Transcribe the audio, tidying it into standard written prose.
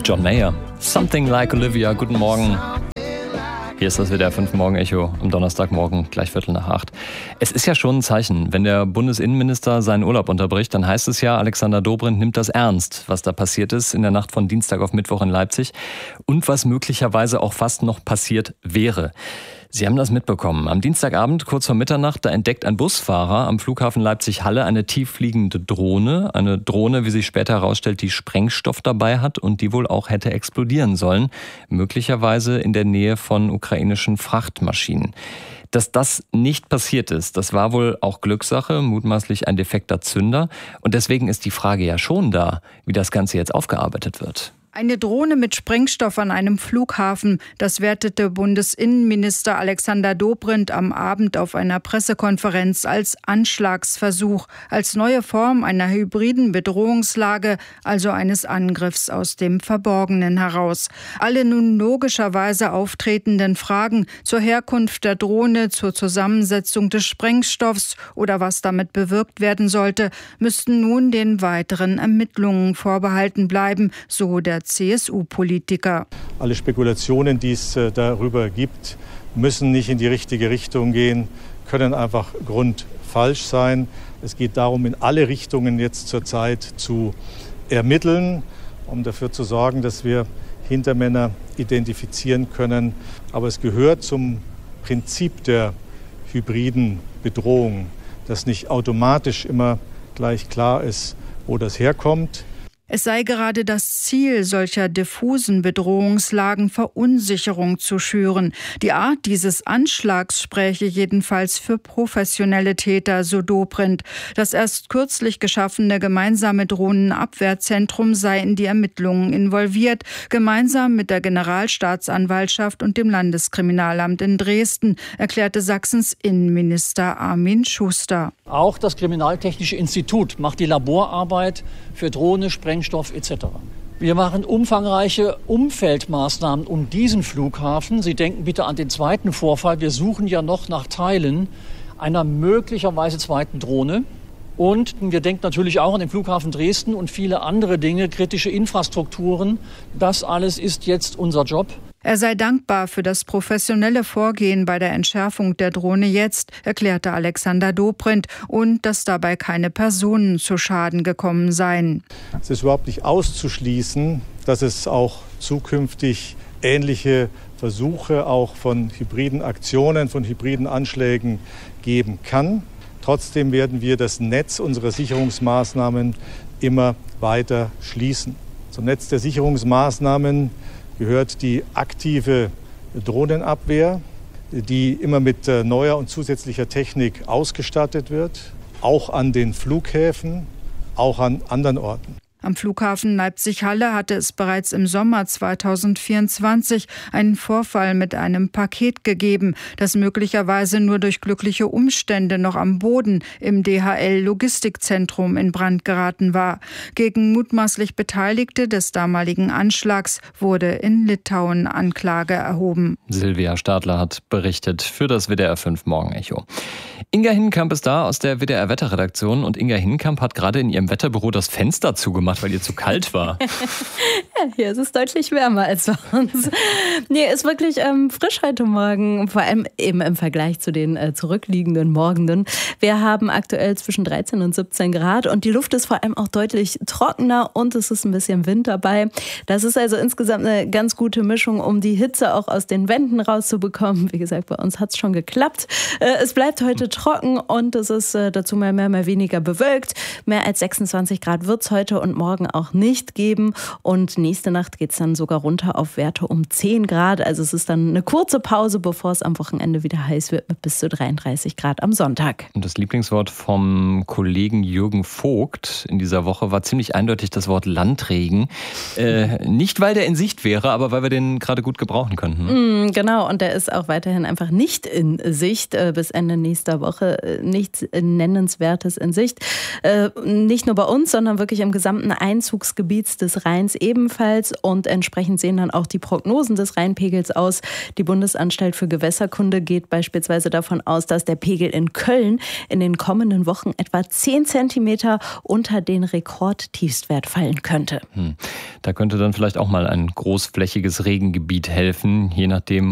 John Mayer. Something Like Olivia. Guten Morgen. Hier ist das WDR 5 Morgen-Echo am Donnerstagmorgen, gleich 7:45. Es ist ja schon ein Zeichen, wenn der Bundesinnenminister seinen Urlaub unterbricht, dann heißt es ja, Alexander Dobrindt nimmt das ernst, was da passiert ist in der Nacht von Dienstag auf Mittwoch in Leipzig und was möglicherweise auch fast noch passiert wäre. Sie haben das mitbekommen. Am Dienstagabend, kurz vor Mitternacht, da entdeckt ein Busfahrer am Flughafen Leipzig-Halle eine tieffliegende Drohne. Eine Drohne, wie sich später herausstellt, die Sprengstoff dabei hat und die wohl auch hätte explodieren sollen. Möglicherweise in der Nähe von ukrainischen Frachtmaschinen. Dass das nicht passiert ist, das war wohl auch Glückssache, mutmaßlich ein defekter Zünder. Und deswegen ist die Frage ja schon da, wie das Ganze jetzt aufgearbeitet wird. Eine Drohne mit Sprengstoff an einem Flughafen, das wertete Bundesinnenminister Alexander Dobrindt am Abend auf einer Pressekonferenz als Anschlagsversuch, als neue Form einer hybriden Bedrohungslage, also eines Angriffs aus dem Verborgenen heraus. Alle nun logischerweise auftretenden Fragen zur Herkunft der Drohne, zur Zusammensetzung des Sprengstoffs oder was damit bewirkt werden sollte, müssten nun den weiteren Ermittlungen vorbehalten bleiben, so der CSU-Politiker. Alle Spekulationen, die es darüber gibt, müssen nicht in die richtige Richtung gehen, können einfach grundfalsch sein. Es geht darum, in alle Richtungen jetzt zurzeit zu ermitteln, um dafür zu sorgen, dass wir Hintermänner identifizieren können. Aber es gehört zum Prinzip der hybriden Bedrohung, dass nicht automatisch immer gleich klar ist, wo das herkommt. Es sei gerade das Ziel solcher diffusen Bedrohungslagen, Verunsicherung zu schüren. Die Art dieses Anschlags spräche jedenfalls für professionelle Täter, so Dobrindt. Das erst kürzlich geschaffene gemeinsame Drohnenabwehrzentrum sei in die Ermittlungen involviert, gemeinsam mit der Generalstaatsanwaltschaft und dem Landeskriminalamt in Dresden, erklärte Sachsens Innenminister Armin Schuster. Auch das Kriminaltechnische Institut macht die Laborarbeit für Drohne, Sprengstoff etc. Wir machen umfangreiche Umfeldmaßnahmen um diesen Flughafen. Sie denken bitte an den zweiten Vorfall. Wir suchen ja noch nach Teilen einer möglicherweise zweiten Drohne. Und wir denken natürlich auch an den Flughafen Dresden und viele andere Dinge, kritische Infrastrukturen. Das alles ist jetzt unser Job. Er sei dankbar für das professionelle Vorgehen bei der Entschärfung der Drohne jetzt, erklärte Alexander Dobrindt, und dass dabei keine Personen zu Schaden gekommen seien. Es ist überhaupt nicht auszuschließen, dass es auch zukünftig ähnliche Versuche auch von hybriden Aktionen, von hybriden Anschlägen geben kann. Trotzdem werden wir das Netz unserer Sicherungsmaßnahmen immer weiter schließen. Zum Netz der Sicherungsmaßnahmen gehört die aktive Drohnenabwehr, die immer mit neuer und zusätzlicher Technik ausgestattet wird, auch an den Flughäfen, auch an anderen Orten. Am Flughafen Leipzig-Halle hatte es bereits im Sommer 2024 einen Vorfall mit einem Paket gegeben, das möglicherweise nur durch glückliche Umstände noch am Boden im DHL-Logistikzentrum in Brand geraten war. Gegen mutmaßlich Beteiligte des damaligen Anschlags wurde in Litauen Anklage erhoben. Silvia Stadler hat berichtet für das WDR 5 Morgen-Echo. Inga Hinnenkamp ist da aus der WDR-Wetterredaktion und Inga Hinnenkamp hat gerade in ihrem Wetterbüro das Fenster zugemacht, weil ihr zu kalt war. Ja, hier ist es deutlich wärmer als bei uns. Nee, ist wirklich frisch heute Morgen, vor allem eben im Vergleich zu den zurückliegenden Morgenden. Wir haben aktuell zwischen 13 und 17 Grad und die Luft ist vor allem auch deutlich trockener und es ist ein bisschen Wind dabei. Das ist also insgesamt eine ganz gute Mischung, um die Hitze auch aus den Wänden rauszubekommen. Wie gesagt, bei uns hat es schon geklappt. Es bleibt heute trocken und es ist dazu mal mehr, mal weniger bewölkt. Mehr als 26 Grad wird es heute und morgen auch nicht geben. Und nächste Nacht geht es dann sogar runter auf Werte um 10 Grad. Also es ist dann eine kurze Pause, bevor es am Wochenende wieder heiß wird mit bis zu 33 Grad am Sonntag. Und das Lieblingswort vom Kollegen Jürgen Vogt in dieser Woche war ziemlich eindeutig das Wort Landregen. Nicht, weil der in Sicht wäre, aber weil wir den gerade gut gebrauchen könnten. Genau, und der ist auch weiterhin einfach nicht in Sicht. Bis Ende nächster Woche nichts Nennenswertes in Sicht. Nicht nur bei uns, sondern wirklich im gesamten gesamten Einzugsgebiets des Rheins ebenfalls. Und entsprechend sehen dann auch die Prognosen des Rheinpegels aus. Die Bundesanstalt für Gewässerkunde geht beispielsweise davon aus, dass der Pegel in Köln in den kommenden Wochen etwa 10 Zentimeter unter den Rekordtiefstwert fallen könnte. Da könnte dann vielleicht auch mal ein großflächiges Regengebiet helfen, je nachdem,